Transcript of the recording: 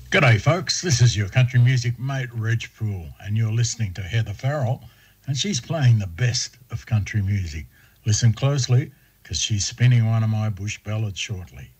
G'day, folks. This is your country music mate, Reg Poole, and you're listening to Heather Farrell, and she's playing the best of country music. Listen closely, because she's spinning one of my bush ballads shortly.